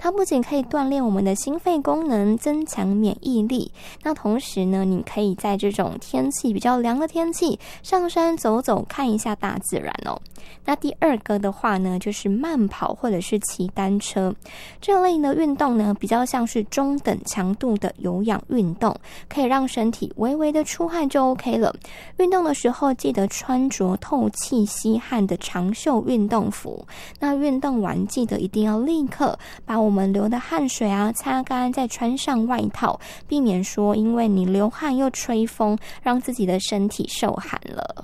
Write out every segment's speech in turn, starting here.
它不仅可以锻炼我们的心肺功能，增强免疫力，那同时呢，你可以在这种天气比较凉的天气上山走走，看一下大自然哦。那第二个的话呢，就是慢跑或者是骑单车，这类的运动呢，比较像是中等强度的有氧运动，可以让身体微微的出汗就 OK 了。运动的时候记得穿着透气吸汗的长袖运动服，那运动完记得一定要立刻把我们流的汗水啊擦干，再穿上外套，避免说因为你流汗又吹风，让自己的身体受寒了。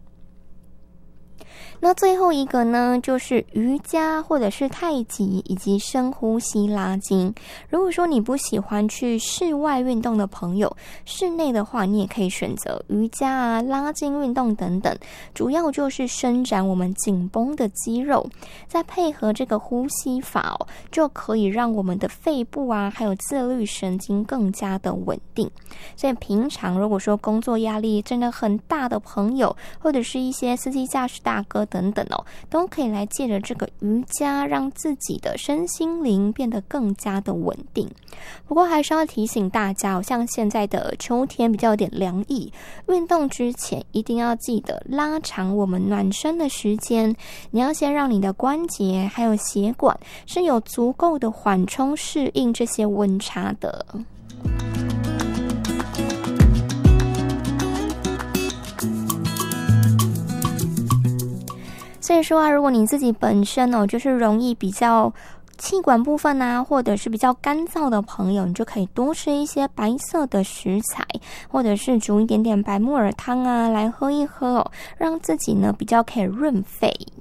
那最后一个呢，就是瑜伽或者是太极以及深呼吸拉筋。如果说你不喜欢去室外运动的朋友，室内的话你也可以选择瑜伽啊、拉筋运动等等，主要就是伸展我们紧绷的肌肉，再配合这个呼吸法哦，就可以让我们的肺部啊还有自律神经更加的稳定。所以平常如果说工作压力真的很大的朋友，或者是一些司机驾驶大哥等等哦，都可以来借着这个瑜伽，让自己的身心灵变得更加的稳定。不过还是要提醒大家，像现在的秋天比较有点凉意，运动之前一定要记得拉长我们暖身的时间。你要先让你的关节还有血管是有足够的缓冲适应这些温差的。所以说啊，如果你自己本身就是容易比较气管部分啊，或者是比较干燥的朋友，你就可以多吃一些白色的食材，或者是煮一点点白木耳汤啊来喝一喝哦，让自己呢比较可以润肺。